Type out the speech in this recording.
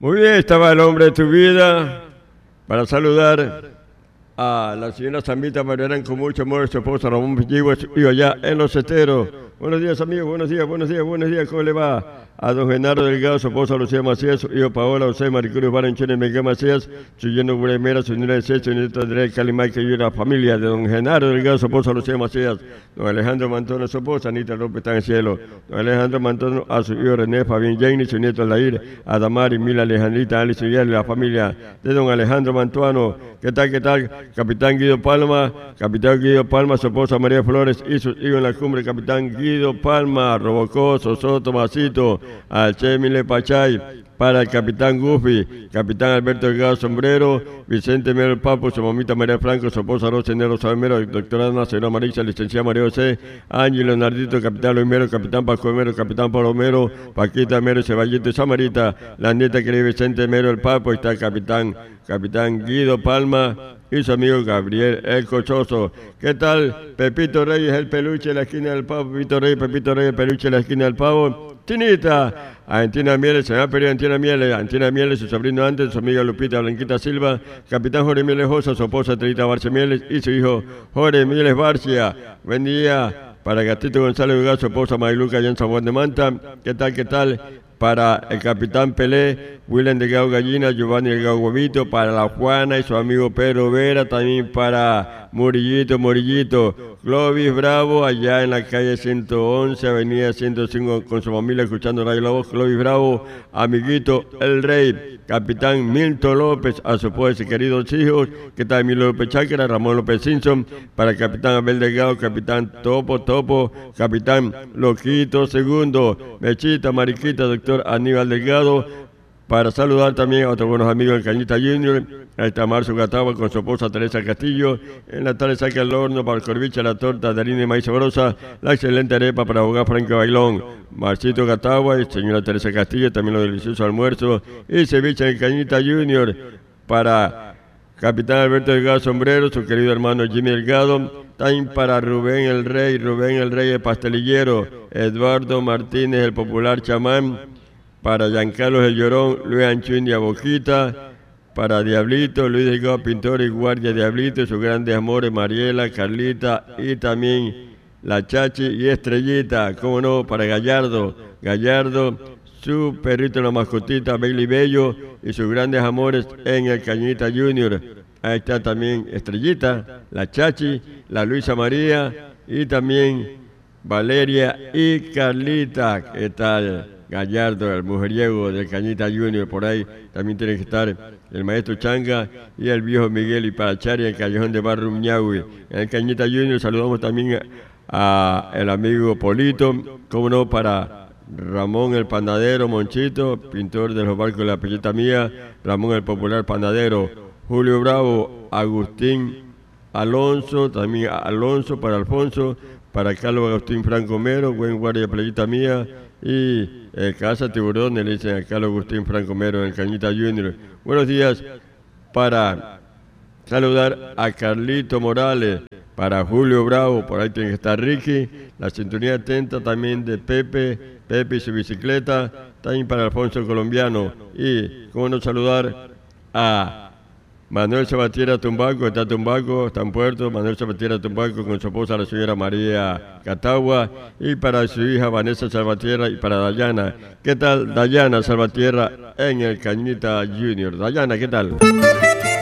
Muy bien, estaba el hombre de tu vida para saludar a la señora Zambita Mariana con mucho amor, su esposo Ramón Villigües, y allá en Los Esteros. Buenos días, amigos, buenos días, ¿cómo le va? A don Genaro Delgado, su esposa Lucía Macías, hijo Paola, José, Maricruz, Baranchene, Miguel Macías, su lleno Buremera, su señora de Sexo, su nieto Andrés Calimay, que yo la familia de don Genaro Delgado, su esposa Lucía Macías, don Alejandro Mantón, su esposa Anita López, está en el cielo, don Alejandro Mantón, a su hijo René, Fabián Jenny, su nieto Aldair, a Damari, Mila, Alejandrita, Alice y la familia de don Alejandro Mantuano. ¿Qué tal? Capitán Guido Palma, su esposa María Flores y sus hijos en la cumbre, capitán Guido Palma, Robocoso, Soto, Masito, al Chemile Pachay, para el capitán Gufi, capitán Alberto Delgado Sombrero, Vicente Mero el Papo, su mamita María Franco, su esposa Rosa Nero Sabemero, doctora Ana, señora Marisa, licenciada María José, Ángel Leonardito, capitán Luis Mero, capitán Paco Mero, capitán Pablo Mero, Paquita Mero, Ceballito y Samarita, la nieta que Vicente Mero el Papo, está el capitán Guido Palma y su amigo Gabriel El Cochoso. ¿Qué tal? Pepito Reyes, el peluche de la esquina del pavo, Pepito Reyes, el peluche de la esquina del pavo. Chinita, Antina Mieles, se me ha perdido Antina Mieles, su sobrino antes, su amiga Lupita Blanquita Silva, capitán Jorge Mieles Josa, su esposa Trita Barcia Mieles y su hijo Jorge Mieles Barcia. Buen día para Gatito González Ugar, su esposa Mariluca allá en San Juan de Manta. ¿Qué tal? Para el capitán Pelé, William Delgado Gallina, Giovanni Delgado Huevito, para la Juana y su amigo Pedro Vera, también para Morillito, Clovis Bravo, allá en la calle 111, avenida 105, con su familia escuchando Radio La Voz. Clovis Bravo, amiguito El Rey, capitán Milton López, a su esposa y queridos hijos, que tal Emilio López Cháquera, Ramón López Simpson, para el capitán Abel Delgado, capitán Topo, capitán Loquito Segundo, Mechita, Mariquita, doctor Aníbal Delgado, para saludar también a otros buenos amigos del Cañita Junior, a esta Marzo Gatagua con su esposa Teresa Castillo, en la tarde saca el horno para el corviche, la torta de harina y maíz sabrosa, la excelente arepa para abogar Franco Bailón, Marcito Gatagua y señora Teresa Castillo, también los deliciosos almuerzos y ceviche del Cañita Junior, para capitán Alberto Delgado Sombrero, su querido hermano Jimmy Delgado, también para Rubén el Rey el pastelillero, Eduardo Martínez el popular chamán, para Giancarlos el Llorón, Luis Anchuindia Boquita, para Diablito, Luis Delgado Pintor y Guardia Diablito, y sus grandes amores Mariela, Carlita y también la Chachi y Estrellita, cómo no, para Gallardo, su perrito la mascotita Bailey Bello y sus grandes amores en el Cañita Junior. Ahí está también Estrellita, la Chachi, la Luisa María y también Valeria y Carlita. ¿Qué tal? Gallardo, el mujeriego del Cañita Junior, por ahí también tiene que estar el maestro Changa y el viejo Miguel y para Chari, el callejón de Barrio Miahui. En el Cañita Junior saludamos también a el amigo Polito, como no, para Ramón el Panadero, Monchito, pintor de los barcos de la Pelleta Mía, Ramón el popular Panadero, Julio Bravo, Agustín Alonso, también Alonso para Alfonso, para Carlos Agustín Franco Mero, buen guardia de Playita Mía, y Casa Tiburón, le dicen a Carlos Agustín Franco Mero en el Cañita Junior. Buenos días para saludar a Carlito Morales, para Julio Bravo, por ahí tiene que estar Ricky, la sintonía atenta también de Pepe y su bicicleta, también para Alfonso Colombiano, y cómo no saludar a Manuel Sabatiera Tumbaco, está en Puerto, Manuel Sabatiera Tumbaco con su esposa la señora María Catagua y para su hija Vanessa Salvatierra y para Dayana. ¿Qué tal Dayana Salvatierra en el Cañita Junior? Dayana, ¿qué tal?